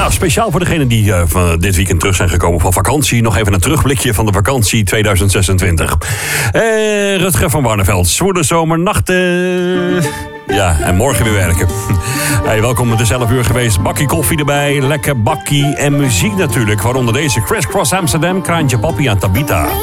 Nou, speciaal voor degenen die van dit weekend terug zijn gekomen van vakantie. Nog even een terugblikje van de vakantie 2026. Rutger van Barneveld, zwoele zomernachten. Ja, en morgen weer werken. Hey, welkom, het is 11 uur geweest. Bakkie koffie erbij, lekker bakkie en muziek natuurlijk. Waaronder deze Criss Cross Amsterdam, Kraantje Papi en Tabita.